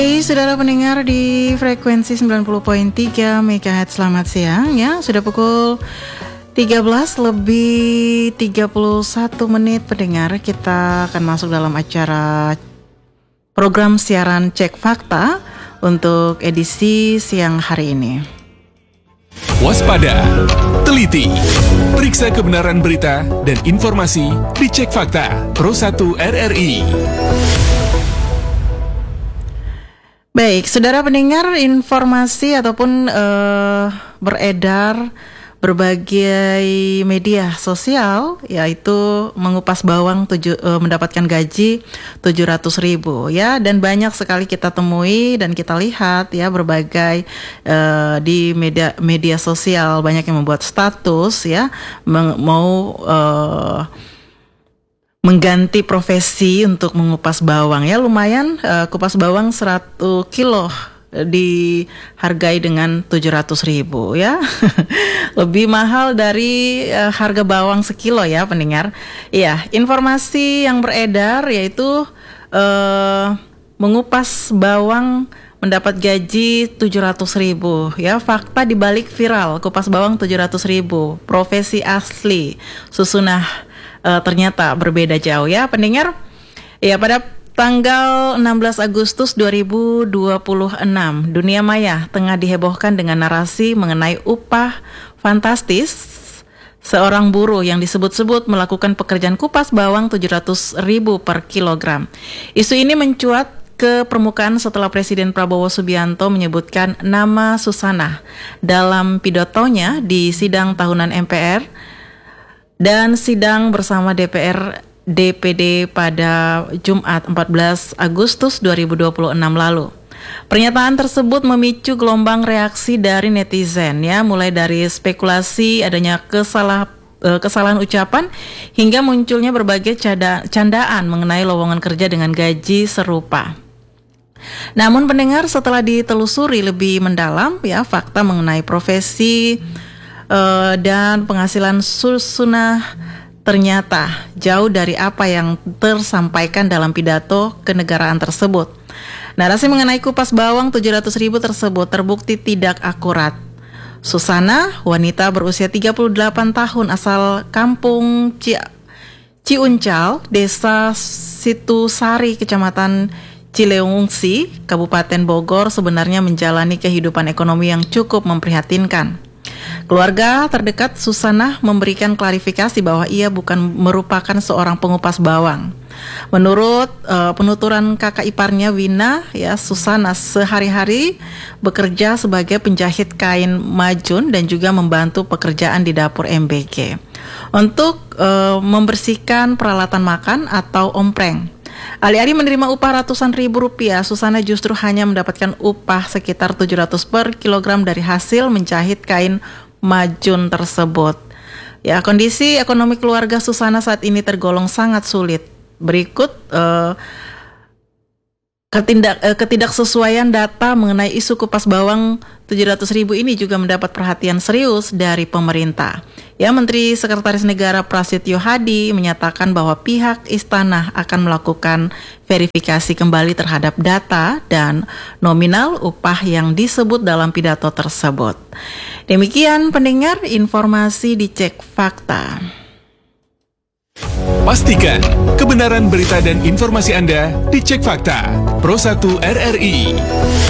Saudara pendengar di frekuensi 90.3 MHz, selamat siang ya. Sudah pukul 13 lebih 31 menit pendengar. Kita akan masuk dalam acara program siaran Cek Fakta untuk edisi siang hari ini. Waspada, teliti, periksa kebenaran berita dan informasi di Cek Fakta Pro 1 RRI. Baik, saudara pendengar, informasi ataupun beredar berbagai media sosial, yaitu mengupas bawang mendapatkan gaji 700.000 ya, dan banyak sekali kita temui dan kita lihat ya berbagai di media sosial, banyak yang membuat status ya mengganti profesi untuk mengupas bawang ya. Lumayan, kupas bawang 100 kilo dihargai dengan 700.000 ya. Lebih mahal dari harga bawang sekilo ya pendengar. Iya, informasi yang beredar yaitu mengupas bawang mendapat gaji 700.000 ya. Fakta dibalik viral kupas bawang 700.000, profesi asli Susunah ternyata berbeda jauh ya pendengar. Ya, pada tanggal 16 Agustus 2026, dunia maya tengah dihebohkan dengan narasi mengenai upah fantastis seorang buruh yang disebut-sebut melakukan pekerjaan kupas bawang 700.000 per kilogram. Isu ini mencuat ke permukaan setelah Presiden Prabowo Subianto menyebutkan nama Susanah dalam pidatonya di sidang tahunan MPR dan sidang bersama DPR DPD pada Jumat 14 Agustus 2026 lalu. Pernyataan tersebut memicu gelombang reaksi dari netizen ya, mulai dari spekulasi adanya kesalahan ucapan hingga munculnya berbagai candaan mengenai lowongan kerja dengan gaji serupa. Namun pendengar, setelah ditelusuri lebih mendalam ya, fakta mengenai profesi dan penghasilan Susunah ternyata jauh dari apa yang tersampaikan dalam pidato kenegaraan tersebut. Narasi mengenai kupas bawang 700.000 tersebut terbukti tidak akurat. Susanah, wanita berusia 38 tahun asal kampung Ciuncal, Desa Situsari, Kecamatan Cileungsi, Kabupaten Bogor, sebenarnya menjalani kehidupan ekonomi yang cukup memprihatinkan. Keluarga terdekat Susanah memberikan klarifikasi bahwa ia bukan merupakan seorang pengupas bawang. Menurut penuturan kakak iparnya Wina, ya, Susanah sehari-hari bekerja sebagai penjahit kain majun dan juga membantu pekerjaan di dapur MBK untuk membersihkan peralatan makan atau ompreng. Alih-alih menerima upah ratusan ribu rupiah, Susanah justru hanya mendapatkan upah sekitar 700 per kilogram dari hasil menjahit kain majun tersebut. Ya, kondisi ekonomi keluarga Susanah saat ini tergolong sangat sulit. Berikut ketidaksesuaian data mengenai isu kupas bawang 700.000 ini juga mendapat perhatian serius dari pemerintah. Ya, Menteri Sekretaris Negara Prasetyo Hadi menyatakan bahwa pihak istana akan melakukan verifikasi kembali terhadap data dan nominal upah yang disebut dalam pidato tersebut. Demikian pendengar, informasi di Cek Fakta. Pastikan kebenaran berita dan informasi Anda di Cek Fakta Pro 1 RRI.